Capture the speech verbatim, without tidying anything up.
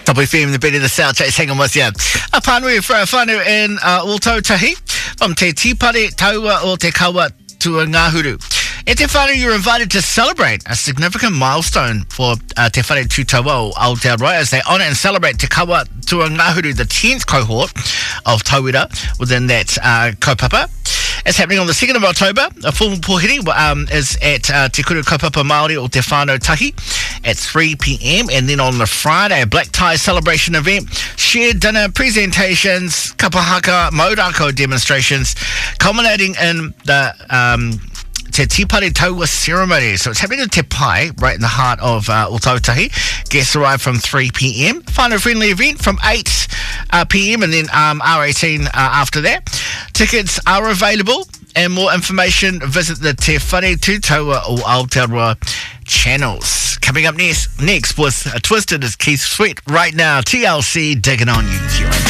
Top F M, the beat of the South Chase, hanging with you. A pānui for a whānau in uh, Ōtautahi, from Te Tīpare Taua o Te Kawa to Ngāhuru. E te whare, you're invited to celebrate a significant milestone for uh, Te Whare Tūtaua o Aotearoa as they honour and celebrate Te Kawa Tua Ngāhuru, the tenth cohort of tauira within that uh, kaupapa. It's happening on the second of October. A full pohiri um, is at uh, Te Kuru Kaupapa Māori o Te Whānau Tahi at three p.m. And then on the Friday, a black tie celebration event, shared dinner, presentations, kapahaka, maurako demonstrations, culminating in the um, Te Tīpare Taua ceremony. So it's happening in Te Pai, right in the heart of uh, Ōtautahi. Guests arrive from three p.m. Whānau friendly event from eight p.m. and then um, R eighteen uh, after that. Tickets are available, and more information, visit the Te Whare Tūtaua o Aotearoa channels. Coming up next, next with a Twisted is Keith Sweat. Right now, T L C digging on you.